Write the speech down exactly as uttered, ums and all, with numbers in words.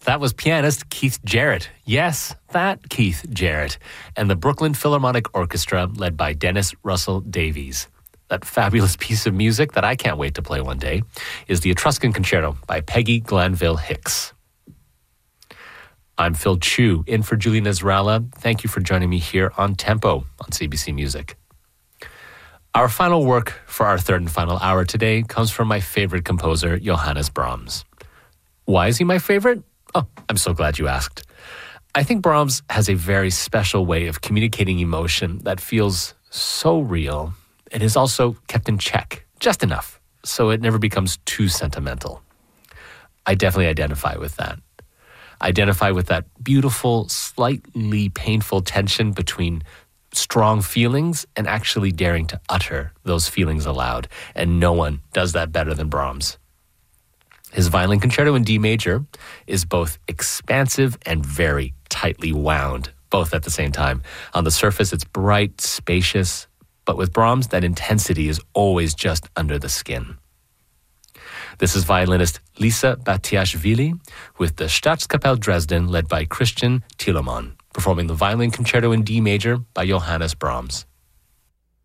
That was pianist Keith Jarrett. Yes, that Keith Jarrett. And the Brooklyn Philharmonic Orchestra, led by Dennis Russell Davies. That fabulous piece of music that I can't wait to play one day is the Etruscan Concerto by Peggy Glanville Hicks. I'm Phil Chu, in for Julie Nasrallah. Thank you for joining me here on Tempo on C B C Music. Our final work for our third and final hour today comes from my favorite composer, Johannes Brahms. Why is he my favorite? Oh, I'm so glad you asked. I think Brahms has a very special way of communicating emotion that feels so real. It is also kept in check, just enough, so it never becomes too sentimental. I definitely identify with that. Identify with that beautiful, slightly painful tension between strong feelings and actually daring to utter those feelings aloud. And no one does that better than Brahms. His Violin Concerto in D major is both expansive and very tightly wound, both at the same time. On the surface, it's bright, spacious, but with Brahms, that intensity is always just under the skin. This is violinist Lisa Batiashvili with the Staatskapelle Dresden, led by Christian Thielemann, performing the Violin Concerto in D major by Johannes Brahms.